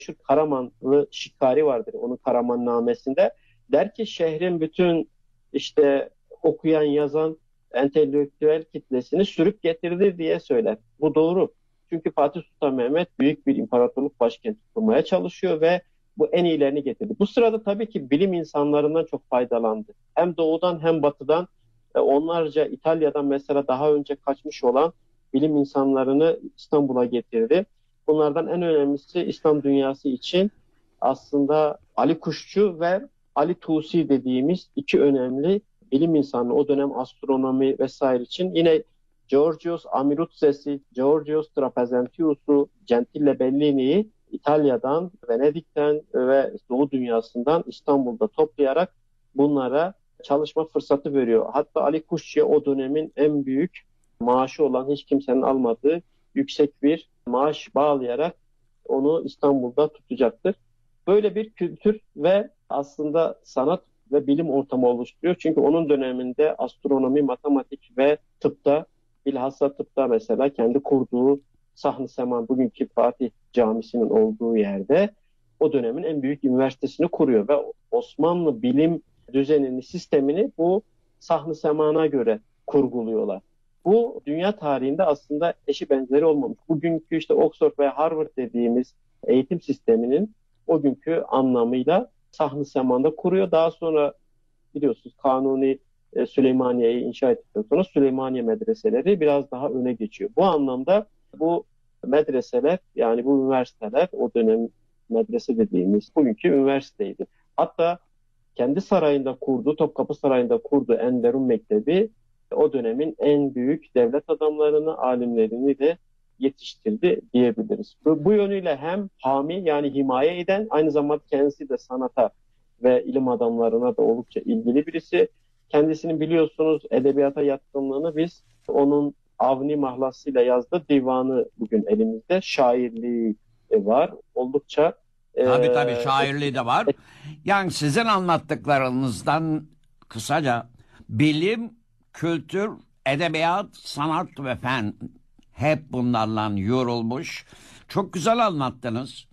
Şu Karamanlı şikari vardır onun Karamannamesinde. Der ki şehrin bütün işte okuyan, yazan entelektüel kitlesini sürüp getirdi diye söyler. Bu doğru. Çünkü Fatih Sultan Mehmet büyük bir imparatorluk başkenti kurmaya çalışıyor ve bu en iyilerini getirdi. Bu sırada tabii ki bilim insanlarından çok faydalandı. Hem doğudan hem batıdan onlarca İtalya'dan mesela daha önce kaçmış olan bilim insanlarını İstanbul'a getirdi. Bunlardan en önemlisi İslam dünyası için aslında Ali Kuşçu ve Ali Tusi dediğimiz iki önemli bilim insanı o dönem astronomi vesaire için yine Georgios Amiruzes'i, Georgios Trapezentius'u, Gentile Bellini'yi İtalya'dan, Venedik'ten ve Doğu dünyasından İstanbul'da toplayarak bunlara çalışma fırsatı veriyor. Hatta Ali Kuşçu'ya o dönemin en büyük maaşı olan hiç kimsenin almadığı yüksek bir maaş bağlayarak onu İstanbul'da tutacaktır. Böyle bir kültür ve aslında sanat ve bilim ortamı oluşturuyor. Çünkü onun döneminde astronomi, matematik ve tıpta, bilhassa tıpta mesela kendi kurduğu Sahn-ı Seman, bugünkü Fatih Camisi'nin olduğu yerde o dönemin en büyük üniversitesini kuruyor ve Osmanlı bilim düzenini, sistemini bu Sahn-ı Seman'a göre kurguluyorlar. Bu dünya tarihinde aslında eşi benzeri olmamış. Bugünkü işte Oxford ve Harvard dediğimiz eğitim sisteminin o günkü anlamıyla Sahn-ı Seman'da kuruyor. Daha sonra biliyorsunuz Kanuni Süleymaniye'yi inşa ettikten sonra Süleymaniye medreseleri biraz daha öne geçiyor. Bu anlamda bu medreseler yani bu üniversiteler o dönem medrese dediğimiz bugünkü üniversiteydi. Hatta kendi sarayında kurduğu, Topkapı Sarayı'nda kurduğu Enderun Mektebi o dönemin en büyük devlet adamlarını, alimlerini de yetiştirdi diyebiliriz. Bu yönüyle hem hami yani himaye eden aynı zamanda kendisi de sanata ve ilim adamlarına da oldukça ilgili birisi. Kendisinin biliyorsunuz edebiyata yatkınlığını biz onun Avni mahlasıyla yazdığı divanı bugün elimizde. Şairliği var. Oldukça Tabii şairliği de var. Yani sizin anlattıklarınızdan kısaca bilim, kültür, edebiyat, sanat ve fen hep bunlarla yorulmuş. Çok güzel anlattınız.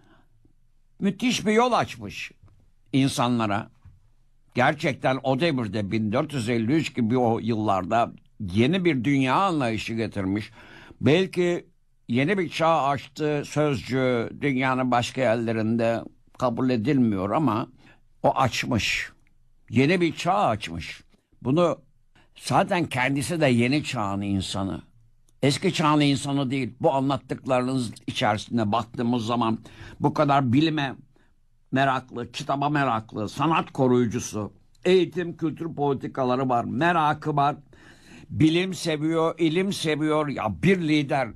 Müthiş bir yol açmış insanlara. Gerçekten o devirde 1453 gibi o yıllarda yeni bir dünya anlayışı getirmiş. Belki yeni bir çağ açtı sözcüğü dünyanın başka yerlerinde kabul edilmiyor ama o açmış. Yeni bir çağ açmış. Bunu zaten kendisi de yeni çağın insanı. Eski çağın insanı değil. Bu anlattıklarınız içerisinde baktığımız zaman bu kadar bilime meraklı, kitaba meraklı, sanat koruyucusu, eğitim, kültür politikaları var, merakı var, bilim seviyor, ilim seviyor. Ya bir lider,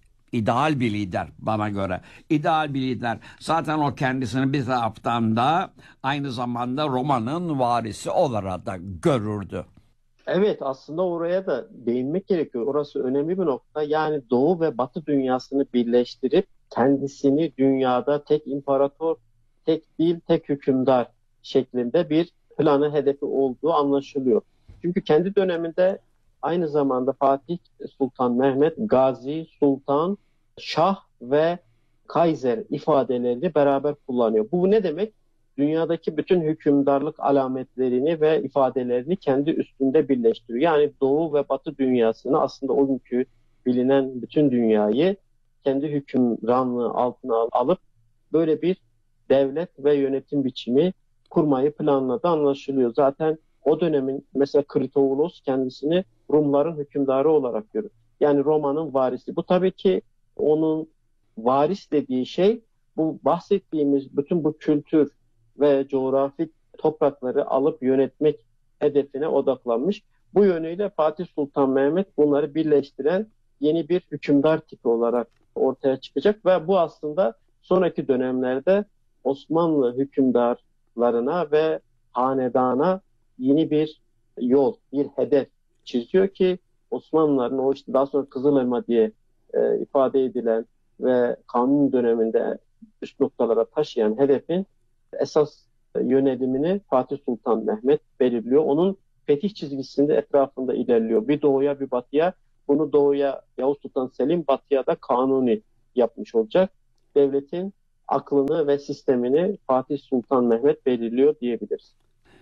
ideal bir lider bana göre. İdeal bir lider. Zaten o kendisini bir taraftan da aynı zamanda romanın varisi olarak da görürdü. Evet, aslında oraya da değinmek gerekiyor. Orası önemli bir nokta. Yani Doğu ve Batı dünyasını birleştirip kendisini dünyada tek imparator, tek dil, tek hükümdar şeklinde bir planı, hedefi olduğu anlaşılıyor. Çünkü kendi döneminde aynı zamanda Fatih Sultan Mehmet Gazi, Sultan, Şah ve Kaiser ifadelerini beraber kullanıyor. Bu ne demek? Dünyadaki bütün hükümdarlık alametlerini ve ifadelerini kendi üstünde birleştiriyor. Yani Doğu ve Batı dünyasını aslında o günkü bilinen bütün dünyayı kendi hükümranlığı altına alıp böyle bir devlet ve yönetim biçimi kurmayı planladığı anlaşılıyor. Zaten o dönemin mesela Kritovulos kendisini Rumların hükümdarı olarak görür. Yani Roma'nın varisi. Bu tabii ki onun varis dediği şey bu bahsettiğimiz bütün bu kültür ve coğrafi toprakları alıp yönetmek hedefine odaklanmış. Bu yönüyle Fatih Sultan Mehmet bunları birleştiren yeni bir hükümdar tipi olarak ortaya çıkacak ve bu aslında sonraki dönemlerde Osmanlı hükümdarlarına ve hanedana yeni bir yol, bir hedef çiziyor ki Osmanlıların o işte daha sonra Kızıl Elma diye ifade edilen ve kanun döneminde üst noktalara taşıyan hedefin esas yönelimini Fatih Sultan Mehmet belirliyor. Onun fetih çizgisinde etrafında ilerliyor. Bir doğuya bir batıya. Bunu doğuya Yavuz Sultan Selim, batıya da Kanuni yapmış olacak. Devletin aklını ve sistemini Fatih Sultan Mehmet belirliyor diyebiliriz.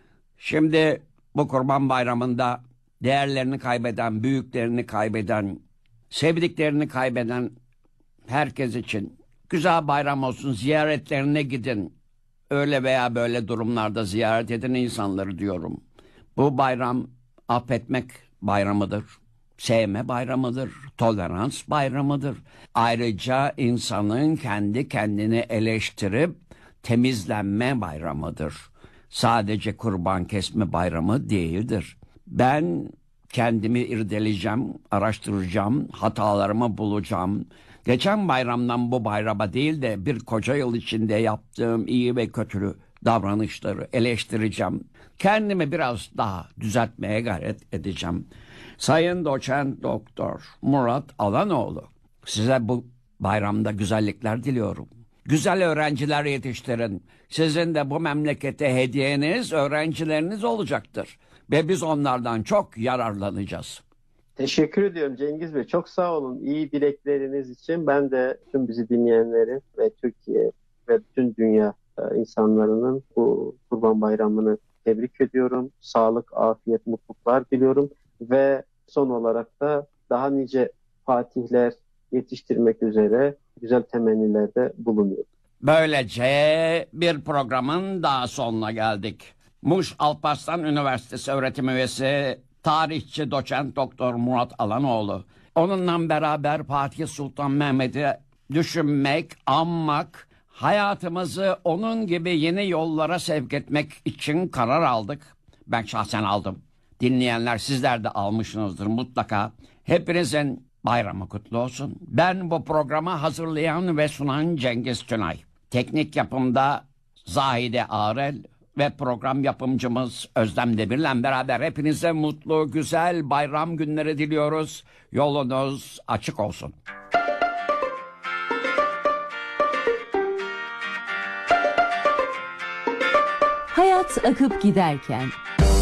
Şimdi bu Kurban Bayramı'nda değerlerini kaybeden, büyüklerini kaybeden, sevdiklerini kaybeden herkes için güzel bayram olsun, ziyaretlerine gidin. Öyle veya böyle durumlarda ziyaret edin insanları diyorum. Bu bayram affetmek bayramıdır. Sevme bayramıdır. Tolerans bayramıdır. Ayrıca insanın kendi kendini eleştirip temizlenme bayramıdır. Sadece kurban kesme bayramı değildir. Ben kendimi irdeleyeceğim, araştıracağım, hatalarımı bulacağım. Geçen bayramdan bu bayrama değil de bir koca yıl içinde yaptığım iyi ve kötü davranışları eleştireceğim. Kendimi biraz daha düzeltmeye gayret edeceğim. Sayın Doçent Doktor Murat Alanoğlu, size bu bayramda güzellikler diliyorum. Güzel öğrenciler yetiştirin. Sizin de bu memlekete hediyeniz öğrencileriniz olacaktır. Ve biz onlardan çok yararlanacağız. Teşekkür ediyorum Cengiz Bey. Çok sağ olun. İyi dilekleriniz için ben de tüm bizi dinleyenlerin ve Türkiye ve bütün dünya insanlarının bu Kurban Bayramı'nı tebrik ediyorum. Sağlık, afiyet, mutluluklar diliyorum. Ve son olarak da daha nice fatihler yetiştirmek üzere güzel temennilerde bulunuyorum. Böylece bir programın daha sonuna geldik. Muş Alparslan Üniversitesi öğretim üyesi, tarihçi doçent doktor Murat Alanoğlu. Onunla beraber Fatih Sultan Mehmet'i düşünmek, anmak, hayatımızı onun gibi yeni yollara sevk etmek için karar aldık. Ben şahsen aldım. Dinleyenler sizler de almışsınızdır mutlaka. Hepinizin bayramı kutlu olsun. Ben bu programı hazırlayan ve sunan Cengiz Tünay. Teknik yapımda Zahide Arel ve program yapımcımız Özlem Demir'le beraber hepinize mutlu, güzel bayram günleri diliyoruz. Yolunuz açık olsun. Hayat akıp giderken